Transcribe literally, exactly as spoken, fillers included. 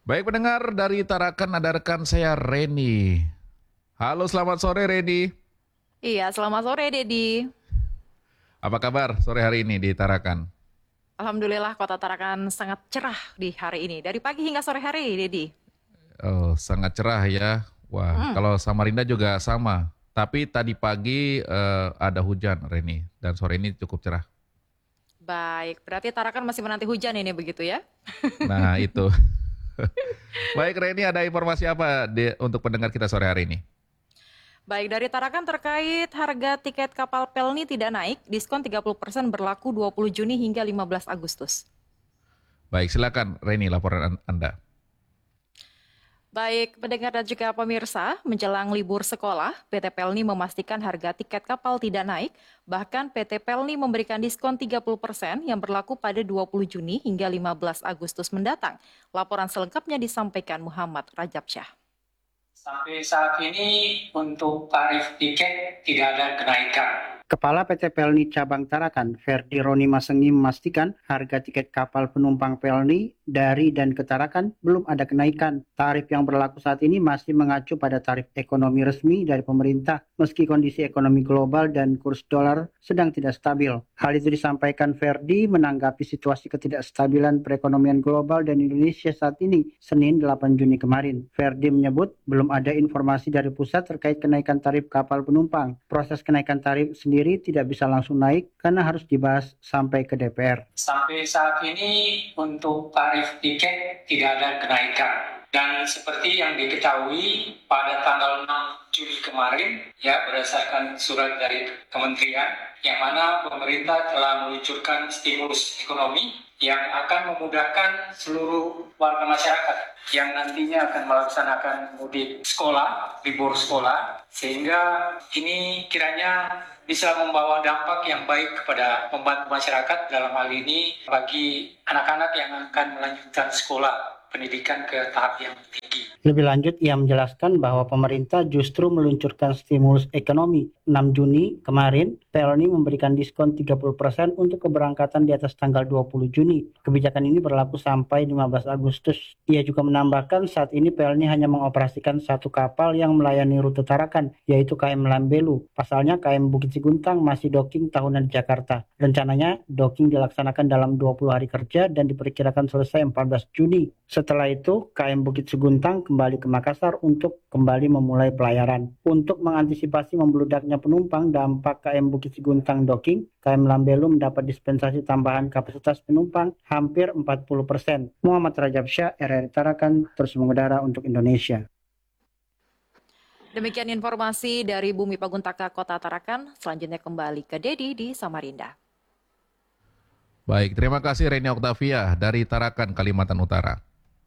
Baik pendengar, dari Tarakan ada rekan saya Reni. Halo, selamat sore Reni. Iya, selamat sore Dedi. Apa kabar sore hari ini di Tarakan? Alhamdulillah Kota Tarakan sangat cerah di hari ini. Dari pagi hingga sore hari, Dedi. Oh, sangat cerah ya. Wah, Mm, kalau Samarinda juga sama. Tapi tadi pagi eh, ada hujan Reni dan sore ini cukup cerah. baik, berarti Tarakan masih menanti hujan ini begitu ya? Nah, itu. Baik Reni, ada informasi apa di- untuk pendengar kita sore hari ini? Baik, dari Tarakan terkait harga tiket kapal Pelni tidak naik, diskon tiga puluh persen berlaku dua puluh Juni hingga lima belas Agustus. Baik, silakan Reni laporan an- Anda. Baik, pendengar dan juga pemirsa, menjelang libur sekolah, P T Pelni memastikan harga tiket kapal tidak naik, bahkan P T Pelni memberikan diskon tiga puluh persen yang berlaku pada dua puluh Juni hingga lima belas Agustus mendatang. Laporan selengkapnya disampaikan Muhammad Rajab Syah. Sampai saat ini untuk tarif tiket tidak ada kenaikan. Kepala P T Pelni Cabang Tarakan, Ferdi Roni Masengi memastikan harga tiket kapal penumpang Pelni dari dan ke Tarakan belum ada kenaikan. Tarif yang berlaku saat ini masih mengacu pada tarif ekonomi resmi dari pemerintah, meski kondisi ekonomi global dan kurs dolar sedang tidak stabil. Hal itu disampaikan Ferdi menanggapi situasi ketidakstabilan perekonomian global dan Indonesia saat ini, Senin delapan Juni kemarin. Ferdi menyebut belum ada informasi dari pusat terkait kenaikan tarif kapal penumpang. Proses kenaikan tarif sendiri tidak bisa langsung naik karena harus dibahas sampai ke D P R. Sampai saat ini untuk tarif tiket tidak ada kenaikan. Dan seperti yang diketahui pada tanggal enam Juli kemarin, ya berdasarkan surat dari kementerian, yang mana pemerintah telah meluncurkan stimulus ekonomi yang akan memudahkan seluruh warga masyarakat yang nantinya akan melaksanakan mudik sekolah, libur sekolah, sehingga ini kiranya bisa membawa dampak yang baik kepada membantu masyarakat, dalam hal ini bagi anak-anak yang akan melanjutkan sekolah pendidikan ke tahap yang tinggi. Lebih lanjut, ia menjelaskan bahwa pemerintah justru meluncurkan stimulus ekonomi. enam Juni kemarin, Pelni memberikan diskon tiga puluh persen untuk keberangkatan di atas tanggal dua puluh Juni. Kebijakan ini berlaku sampai lima belas Agustus. Ia juga menambahkan saat ini Pelni hanya mengoperasikan satu kapal yang melayani rute Tarakan, yaitu K M Lambelu. Pasalnya K M Bukit Siguntang masih docking tahunan di Jakarta. Rencananya docking dilaksanakan dalam dua puluh hari kerja dan diperkirakan selesai empat belas Juni. Setelah itu, K M Bukit Seguntang kembali ke Makassar untuk kembali memulai pelayaran. Untuk mengantisipasi membludaknya penumpang dampak K M Bukit Seguntang docking, K M Lambelu mendapat dispensasi tambahan kapasitas penumpang hampir empat puluh persen. Muhammad Rajab Syah, R R I Tarakan, terus mengudara untuk Indonesia. Demikian informasi dari Bumi Paguntaka Kota Tarakan. Selanjutnya kembali ke Dedi di Samarinda. Baik, terima kasih Reni Oktavia dari Tarakan, Kalimantan Utara.